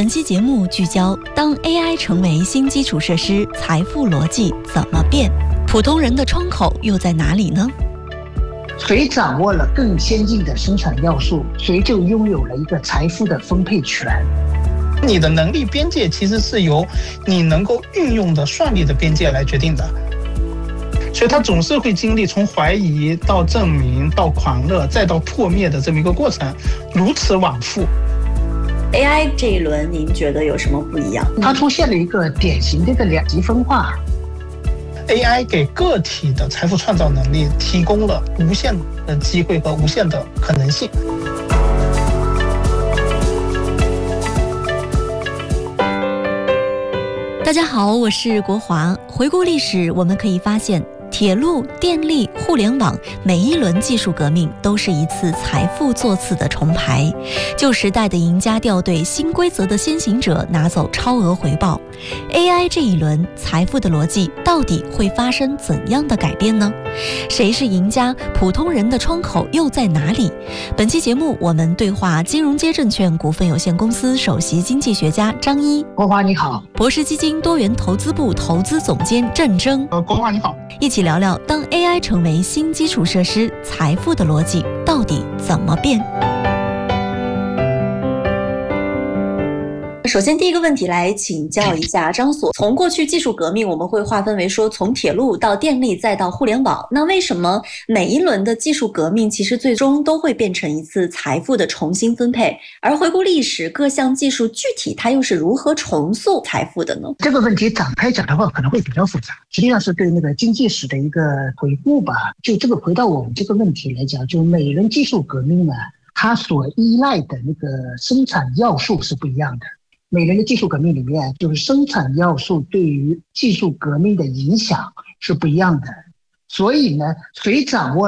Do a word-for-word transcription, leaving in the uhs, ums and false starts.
期节目聚焦当 A I 成为新基础设施，财富逻辑怎么变？普通人的窗口又在哪里呢？ 谁掌握了更先进的生产要素，谁就拥有了一个财富的分配权。 你的能力边界其实是由你能够运用的算力的边界来决定的，所以它总是会经历从怀疑到证明到狂热再到破灭的这么一个过程，如此往复。 A I 这一轮您觉得有什么不一样？ 它出现了一个典型的一个两极分化。 A I 给个体的财富创造能力提供了无限的机会和无限的可能性。 大家好，我是国华。回顾历史，我们可以发现，铁路、电力、互联网，每一轮技术革命都是一次财富座次的重排。旧时代的赢家掉队，新规则的先行者拿走超额回报。A I 这一轮财富的逻辑到底会发生怎样的改变呢？谁是赢家？普通人的窗口又在哪里？本期节目我们对话金融街证券股份有限公司首席经济学家张一。 国华你好。 博时基金多元投资部投资总监郑征。 呃，国华你好。 一起聊聊当 A I 成为新基础设施，财富的逻辑到底怎么变？ 首先第一个问题来请教一下张所，从过去技术革命我们会划分为说从铁路到电力再到互联网，那为什么每一轮的技术革命其实最终都会变成一次财富的重新分配？而回顾历史，各项技术具体它又是如何重塑财富的呢？ 这个问题展开讲的话可能会比较复杂，实际上是对那个经济史的一个回顾吧。就这个回到我们这个问题来讲，就每一轮技术革命呢，它所依赖的那个生产要素是不一样的。每轮的技术革命里面，就是生产要素对于技术革命的影响是不一样的，所以呢，谁掌握